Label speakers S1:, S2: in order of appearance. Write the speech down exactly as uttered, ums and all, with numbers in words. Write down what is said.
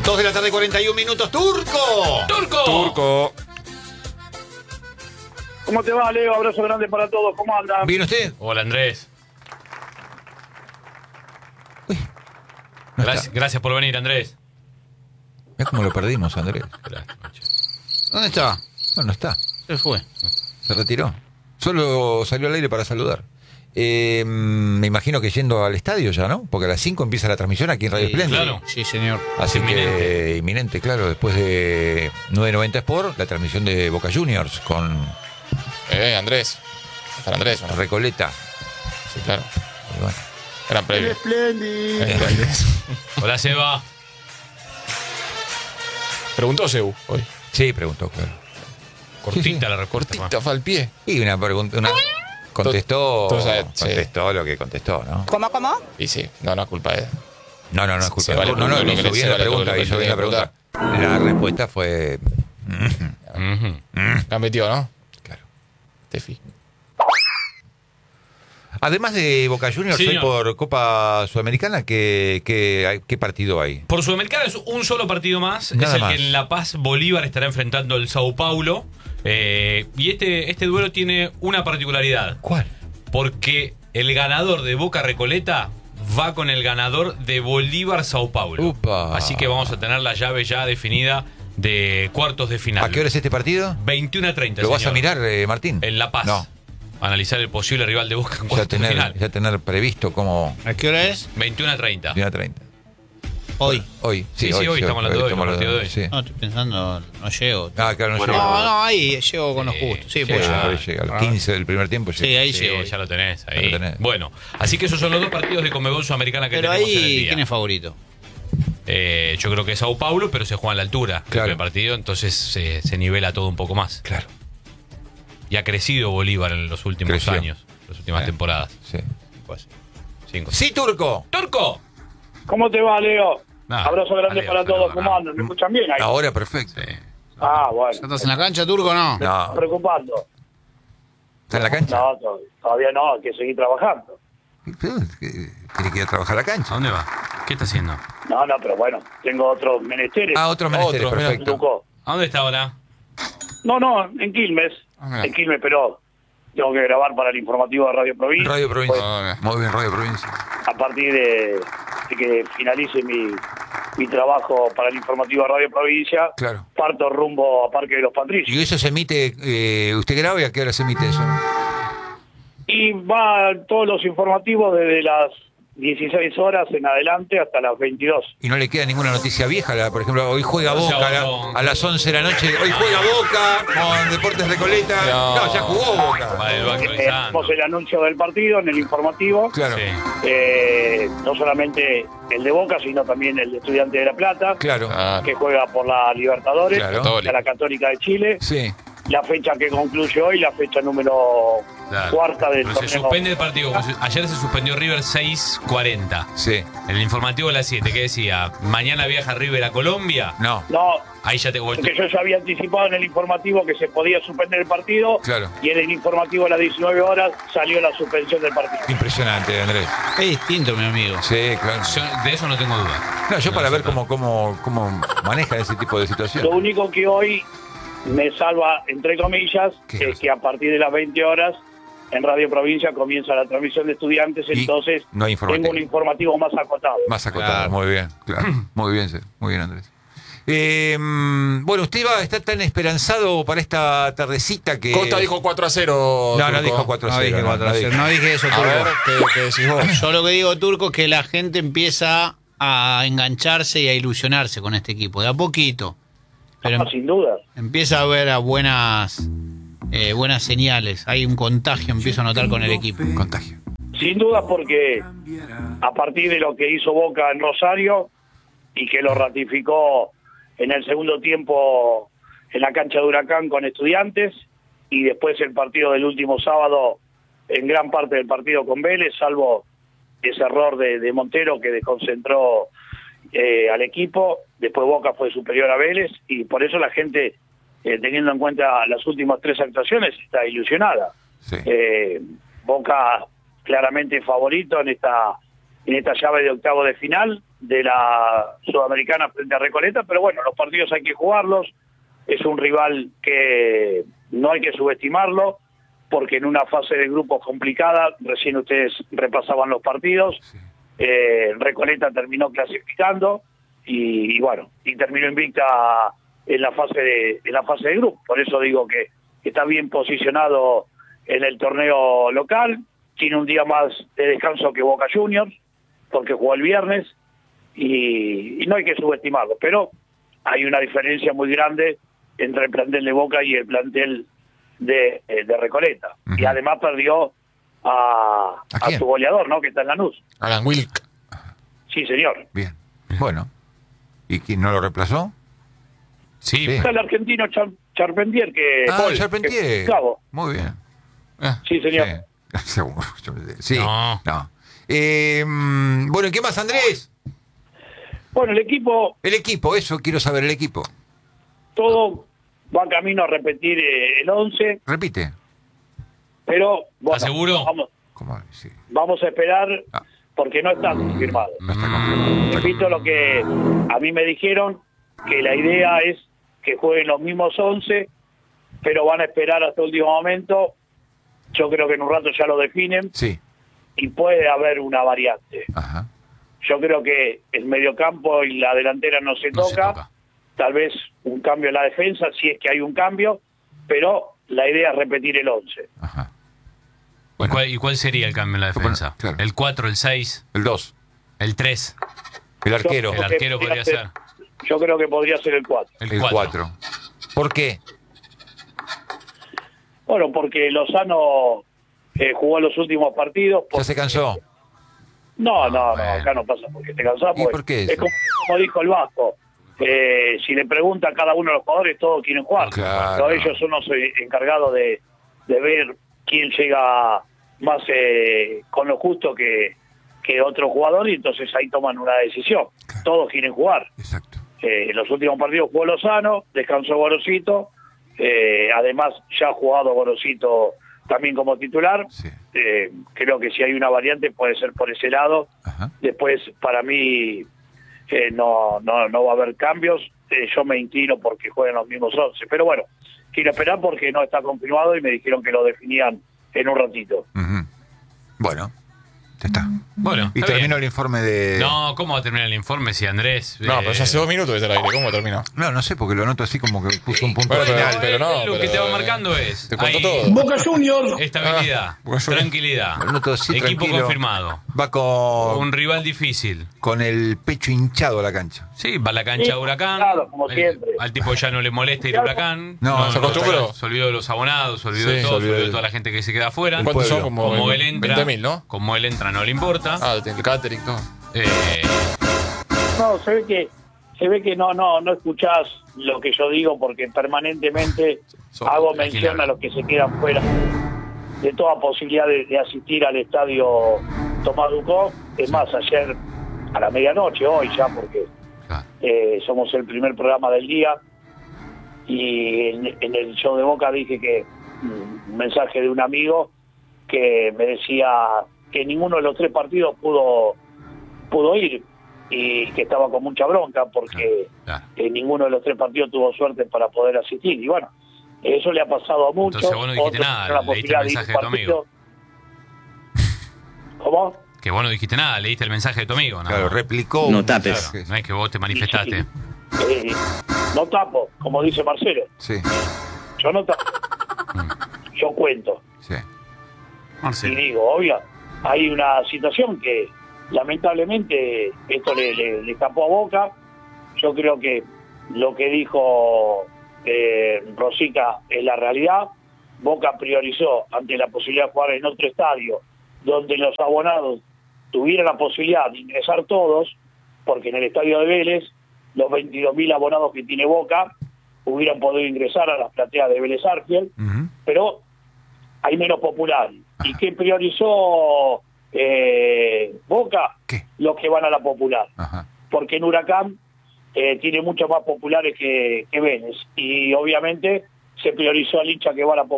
S1: dos de la tarde, cuarenta y un minutos. ¡Turco!
S2: ¡Turco!
S3: Turco.
S4: ¿Cómo te va, Leo? Abrazo grande para todos. ¿Cómo andan?
S1: ¿Viene usted?
S2: Hola, Andrés.
S1: Uy, no
S2: Gracias, gracias por venir, Andrés.
S1: Mirá cómo lo perdimos, Andrés.
S5: ¿Dónde está?
S1: No, no está.
S5: Se fue.
S1: Se retiró. Solo salió al aire para saludar. Eh, me imagino que yendo al estadio ya, ¿no? Porque a las cinco empieza la transmisión aquí en Radio
S5: Sí,
S1: Espléndido.
S2: claro.
S5: Sí, señor.
S1: Así
S2: Inminente.
S1: que inminente, claro, después de nueve noventa Sport, la transmisión de Boca Juniors con
S3: Eh, Andrés. San Andrés, ¿no?
S1: Recoleta.
S3: Sí, claro.
S1: Y bueno,
S3: Gran premio.
S4: Espléndido.
S2: Hola, Seba.
S3: Preguntó Sebu hoy.
S1: sí, preguntó, claro.
S2: Cortita
S1: Sí, sí.
S2: la respuesta.
S3: Cortita, fue al pie.
S1: Y una pregunta, una contestó,
S3: Tú sabes, sí.
S1: contestó lo que contestó, ¿no?
S6: ¿Cómo, cómo?
S3: Y sí, no, no es culpa de él.
S1: No, no, no es culpa.
S3: Se
S1: de-
S3: vale
S1: no, no,
S3: todo lo
S1: hizo
S3: que le-
S1: bien
S3: se
S1: la
S3: vale todo
S1: pregunta,
S3: lo que
S1: hizo
S3: le
S1: bien la
S3: tenía
S1: pregunta. La respuesta fue
S2: Ujú.
S3: La metió, ¿no?
S1: claro.
S3: Tefi.
S1: Además de Boca Juniors,
S2: Sí,
S1: hoy
S2: señor.
S1: por Copa Sudamericana, ¿qué, qué, hay- qué partido hay?
S2: Por Sudamericana es un solo partido más.
S1: Nada
S2: es el
S1: más.
S2: que en La Paz Bolívar estará enfrentando el Sao Paulo. Eh, y este, este duelo tiene una particularidad.
S1: ¿Cuál?
S2: Porque el ganador de Boca Recoleta va con el ganador de Bolívar Sao Paulo.
S1: Upa.
S2: Así que vamos a tener la llave ya definida de cuartos de final.
S1: ¿A qué hora es este partido?
S2: veintiuna a treinta.
S1: ¿Lo vas a
S2: señor.
S1: mirar, eh, Martín?
S2: En La Paz.
S1: No.
S2: Analizar el posible rival de Boca en
S1: Ya
S2: cuartos de
S1: tener,
S2: final.
S1: ya tener previsto como
S5: ¿A qué hora es?
S2: veintiuna a treinta.
S1: día treinta.
S5: Hoy.
S1: Hoy, sí,
S2: Sí, sí, hoy estamos hablando de hoy,
S1: estamos
S2: el
S1: hablando
S2: partido de hoy.
S1: sí.
S5: No, estoy pensando, no llego.
S1: Ah, claro, no
S5: no,
S1: llega.
S5: no, ahí llego con los
S2: Sí,
S5: justos. Sí,
S2: sí,
S5: pues
S1: Llega,
S5: ya.
S1: hoy llega. A los quince del primer tiempo llega.
S5: Sí, ahí
S2: Sí,
S5: llego.
S2: ya lo tenés ahí.
S1: Ya lo tenés.
S2: Bueno, así que esos son los dos partidos de Conmebol Sudamericana que
S5: Pero
S2: tenemos en el
S5: ahí,
S2: día.
S5: ¿quién es favorito?
S2: Eh, yo creo que es Sao Paulo, pero se juega a la altura
S1: Claro.
S2: del partido, entonces se, se nivela todo un poco más.
S1: Claro,
S2: Y ha crecido Bolívar en los últimos
S1: Creció.
S2: años, las últimas
S1: Eh.
S2: temporadas.
S1: sí.
S2: Pues, cinco.
S1: Sí, Turco.
S2: ¡Turco!
S4: ¿Cómo te va, Leo?
S2: Ah,
S4: Abrazo grande
S2: dale,
S4: para
S2: dale,
S4: todos.
S2: dale.
S4: ¿Cómo andan? ¿Me escuchan bien ahí?
S1: Ahora perfecto.
S2: Sí.
S4: Ah, bueno.
S5: ¿Ya estás en la cancha, Turco, o no?
S4: Me
S1: No.
S4: está preocupando.
S1: ¿Está en la cancha?
S4: No, to- todavía no, hay que seguir trabajando.
S1: Tiene que ir a trabajar a la
S2: ¿A
S1: cancha.
S2: dónde va? ¿Qué está haciendo?
S4: No, no, pero bueno, tengo otros menesteres.
S1: Ah, otros menesteres,
S3: Otros,
S1: perfecto.
S4: Tuco.
S2: ¿A dónde está ahora?
S4: No, no, en Quilmes.
S3: Ah, mira.
S4: En Quilmes, pero tengo que grabar para el informativo de Radio Provincia.
S1: Radio Provincia.
S3: Ah,
S1: Muy bien, Radio Provincia.
S4: A partir de, de que finalice mi, mi trabajo para el informativo de Radio Provincia,
S1: Claro.
S4: parto rumbo a Parque de los Patricios.
S1: ¿Y eso se emite, eh, usted graba y a qué hora se emite eso?
S4: Y va todos los informativos desde las dieciséis horas en adelante hasta las veintidós.
S1: Y no le queda ninguna noticia vieja, la- por ejemplo, hoy juega
S2: O sea,
S1: Boca a la-
S2: no.
S1: a las once de la noche, hoy juega Boca con Deportes Recoleta. No,
S3: No.
S1: ya jugó Boca.
S2: Va del banco
S4: Eh,
S2: de Santos.
S4: Hacemos el anuncio del partido en el informativo.
S1: Claro,
S2: Sí.
S4: Eh, no solamente el de Boca, sino también el de Estudiantes de La Plata,
S1: claro.
S3: Ah,
S4: que juega por la Libertadores,
S1: Claro.
S4: a la Católica de Chile.
S1: Sí.
S4: La fecha que concluye hoy, la fecha número
S2: Claro.
S4: cuarta del
S2: Pero se
S4: torneo.
S2: suspende el partido. como si- Ayer se suspendió River seis cuarenta.
S1: Sí.
S2: En el informativo de las siete, ¿qué decía? Mañana viaja River a Colombia.
S1: No,
S4: No,
S2: Ahí ya te
S4: porque yo ya había anticipado en el informativo que se podía suspender el partido.
S1: claro.
S4: Y en el informativo a las diecinueve horas salió la suspensión del partido.
S1: Impresionante, Andrés.
S5: Es distinto, mi amigo.
S1: Sí, claro.
S2: Yo- de eso no tengo duda.
S1: No, yo para
S2: No,
S1: ver
S2: eso no.
S1: cómo, cómo, cómo manejan ese tipo de
S4: Lo
S1: situaciones.
S4: único que hoy me salva, entre comillas,
S1: ¿Qué?
S4: es que a partir de las veinte horas en Radio Provincia comienza la transmisión de Estudiantes,
S1: Y
S4: entonces
S1: no hay informativo.
S4: tengo un informativo más acotado.
S1: Más acotado,
S5: Claro.
S1: muy bien, claro. Muy bien, sí, muy bien, Andrés. Eh, mm, bueno, usted va a estar tan esperanzado para esta tardecita que...
S3: Costa dijo cuatro a cero.
S1: No, no
S3: Turco.
S1: dijo cuatro a
S5: No
S1: cero.
S5: dije cuatro a cero,
S1: dije.
S5: no dije eso,
S3: A
S5: Turco.
S3: ver, ¿qué, qué decís vos?
S5: Yo lo que digo, Turco, es que la gente empieza a engancharse y a ilusionarse con este equipo, de a poquito. Pero
S4: No, sin duda.
S5: empieza a ver a buenas eh, buenas señales. Hay un contagio, empiezo a notar con el equipo.
S1: Contagio.
S4: Sin duda porque a partir de lo que hizo Boca en Rosario y que lo ratificó en el segundo tiempo en la cancha de Huracán con Estudiantes y después el partido del último sábado en gran parte del partido con Vélez, salvo ese error de, de Montero que desconcentró eh, al equipo, después Boca fue superior a Vélez y por eso la gente, eh, teniendo en cuenta las últimas tres actuaciones, está ilusionada.
S1: Sí.
S4: Eh, Boca claramente favorito en esta en esta llave de octavo de final, de la Sudamericana frente a Recoleta, pero bueno, los partidos hay que jugarlos, es un rival que no hay que subestimarlo, porque en una fase de grupos complicada, recién ustedes repasaban los partidos,
S1: Sí.
S4: eh, Recoleta terminó clasificando y, y bueno, y terminó invicta en la fase de en la fase de grupo, por eso digo que está bien posicionado en el torneo local, tiene un día más de descanso que Boca Juniors, porque jugó el viernes, y, y no hay que subestimarlo, pero hay una diferencia muy grande entre el plantel de Boca y el plantel de, de Recoleta.
S1: Uh-huh.
S4: Y además perdió a,
S1: ¿A
S4: a
S1: quién?
S4: su goleador, ¿no? Que está en Lanús.
S3: Alan Wilk.
S4: Sí, señor.
S1: Bien. Bueno. ¿Y quién no lo reemplazó?
S2: Sí,
S1: Sí.
S4: Está el argentino Char- Charpentier, que...
S1: Ah,
S4: Paul,
S1: Charpentier.
S4: que- Claro.
S1: Muy bien.
S3: Ah,
S4: Sí, señor.
S1: Sí. Seguro. Yo me- Sí.
S2: No.
S1: No. Eh, mm, bueno, ¿y qué más, Andrés?
S4: Bueno, el equipo,
S1: El equipo, eso quiero saber, el equipo.
S4: todo va camino a repetir eh, el once,
S1: Repite.
S4: pero bueno,
S2: ¿Estás seguro?
S4: Vamos,
S1: ¿Cómo? Sí.
S4: vamos a esperar
S1: Ah.
S4: porque no está confirmado.
S1: No está confirmado.
S4: Repito lo que a mí me dijeron, que la idea es que jueguen los mismos once, pero van a esperar hasta el último momento. Yo creo que en un rato ya lo definen
S1: Sí.
S4: y puede haber una variante.
S1: Ajá.
S4: Yo creo que el mediocampo y la delantera no se
S2: No se
S4: toca.
S2: toca.
S4: Tal vez un cambio en la defensa, si es que hay un cambio, pero la idea es repetir el once.
S1: Ajá.
S2: ¿Y,
S1: Bueno.
S2: cuál, y cuál sería el cambio en la defensa?
S1: Claro.
S2: ¿El cuatro, el seis,
S1: El dos.
S2: el tres?
S1: El arquero.
S2: El
S4: Yo creo que
S2: arquero podría ser.
S4: Yo creo que podría ser el cuatro.
S2: El
S1: El
S2: cuatro.
S1: cuatro. ¿Por qué?
S4: Bueno, porque Lozano eh, jugó los últimos partidos.
S1: ¿Ya
S4: porque-
S1: se cansó?
S4: No, no, no,
S2: Bueno.
S4: acá no pasa porque te cansás.
S1: ¿Y
S4: porque
S1: por qué
S4: es
S1: eso?
S4: como, como dijo el Vasco. Eh, si le pregunta a cada uno de los jugadores, todos quieren jugar.
S1: Claro.
S4: Pero ellos son los eh, encargados de, de ver quién llega más eh, con lo justo que, que otro jugador, y entonces ahí toman una decisión.
S1: Claro.
S4: Todos quieren jugar.
S1: Exacto.
S4: Eh, en los últimos partidos jugó Lozano, descansó Gorosito, eh, además ya ha jugado Gorosito también como titular.
S1: Sí.
S4: Eh, creo que si hay una variante puede ser por ese lado.
S1: Ajá.
S4: Después, para mí, eh, no, no, no va a haber cambios. Eh, yo me inclino porque juegan los mismos once. Pero bueno, quiero esperar porque no está confirmado y me dijeron que lo definían en un ratito.
S1: Ujú. Bueno, ya está.
S2: Bueno,
S1: Y
S2: está
S1: terminó
S2: bien.
S1: el informe de...
S2: No, ¿cómo va a terminar el informe si Andrés...
S3: No,
S2: eh,
S3: pero ya hace dos minutos que está al aire. ¿Cómo terminó?
S1: No, no sé, porque lo noto así como que puso un punto
S3: Bueno,
S1: final.
S2: Pero,
S3: pero no,
S2: él lo que
S3: pero,
S2: te va
S3: eh,
S2: marcando es...
S3: te contó
S2: hay
S3: todo.
S4: Boca Juniors.
S2: Estabilidad,
S1: Boca Juniors.
S2: tranquilidad,
S1: Lo noto así,
S2: equipo
S1: tranquilo.
S2: confirmado,
S1: Va con,
S2: un rival difícil.
S1: con el pecho hinchado a la cancha.
S2: Sí, va a la cancha
S4: Sí,
S2: de Huracán.
S4: claro, como
S2: El-
S4: siempre.
S2: al tipo ya no le molesta ir a Huracán.
S1: No,
S3: se acostumbró.
S2: Se olvidó de los abonados, se olvidó
S3: Sí,
S2: de
S3: se
S2: todo, se
S1: olvidó
S2: olvidó de
S1: de-
S2: toda la gente que se queda afuera.
S3: ¿Cuántos son?
S1: pueblo.
S3: Como,
S2: Como él entra,
S3: veinte mil, ¿no?
S2: como él entra, no le importa.
S3: Ah, el catering, todo.
S2: Eh,
S4: No, se ve que se ve que no no no escuchás lo que yo digo porque permanentemente
S3: Son-
S4: hago
S2: aquí
S4: mención
S2: nada.
S4: a los que se quedan fuera de toda posibilidad de, de asistir al estadio Tomás Ducó. Es más, ayer a la medianoche, hoy ya, porque
S2: claro.
S4: eh, somos el primer programa del día, y en, en el show de Boca dije que mm, un mensaje de un amigo que me decía que ninguno de los tres partidos pudo pudo ir y que estaba con mucha bronca porque
S2: Claro.
S4: eh, ninguno de los tres partidos tuvo suerte para poder asistir. Y bueno, eso le ha pasado a muchos.
S2: Entonces vos no dijiste
S4: Otros
S2: nada,
S4: tuvieron la
S2: leíste el
S4: posibilidad de ir a
S2: mensaje de tu
S4: un partido. ¿Cómo?
S2: Que vos no dijiste nada, leíste el mensaje de tu amigo. ¿no?
S1: Claro, replicó.
S6: No
S1: un-
S6: tapes.
S2: Claro, no es que vos te manifestaste.
S4: Eh, no tapo, como dice Marcelo.
S1: Sí,
S4: Yo no tapo. Yo cuento.
S1: sí.
S4: Y digo, obvio, hay una situación que lamentablemente esto le, le, le tapó a Boca. Yo creo que lo que dijo eh, Rosica es la realidad. Boca priorizó ante la posibilidad de jugar en otro estadio donde los abonados tuvieran la posibilidad de ingresar todos, porque en el estadio de Vélez los veintidós mil abonados que tiene Boca hubieran podido ingresar a las plateas de Vélez Arfiel,
S1: Ujú.
S4: pero hay menos popular. ¿Y qué priorizó eh, Boca?
S1: ¿Qué?
S4: Los que van a la popular.
S1: Ajá.
S4: Porque en Huracán eh, tiene muchos más populares que, que Vélez. Y obviamente se priorizó al hincha que va a la popular.